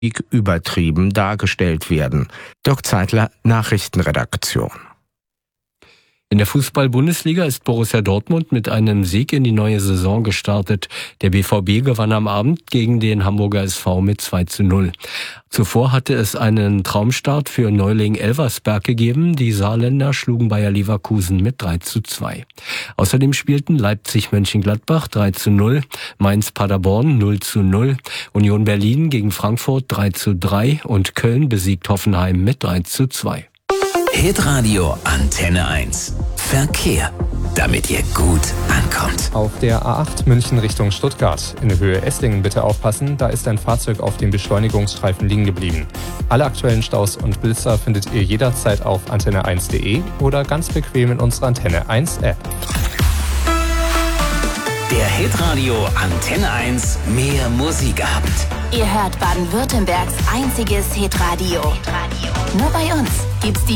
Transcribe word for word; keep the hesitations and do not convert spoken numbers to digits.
übertrieben dargestellt werden. Dirk Zeitler, Nachrichtenredaktion. In der Fußball-Bundesliga ist Borussia Dortmund mit einem Sieg in die neue Saison gestartet. Der B V B gewann am Abend gegen den Hamburger S V mit zwei zu null. Zuvor hatte es einen Traumstart für Neuling Elversberg gegeben. Die Saarländer schlugen Bayer Leverkusen mit drei zu zwei. Außerdem spielten Leipzig-Mönchengladbach drei zu null, Mainz-Paderborn null zu null, Union Berlin gegen Frankfurt drei zu drei und Köln besiegt Hoffenheim mit drei zu zwei. Hitradio Antenne eins. Verkehr, damit ihr gut ankommt. Auf der A acht München Richtung Stuttgart. In Höhe Esslingen bitte aufpassen, da ist ein Fahrzeug auf dem Beschleunigungsstreifen liegen geblieben. Alle aktuellen Staus und Blitzer findet ihr jederzeit auf antenne eins punkt de oder ganz bequem in unserer Antenne eins App. Der Hitradio Antenne eins Mehr Musikabend. Ihr hört Baden-Württembergs einziges Hitradio. Hitradio. Nur bei uns gibt's die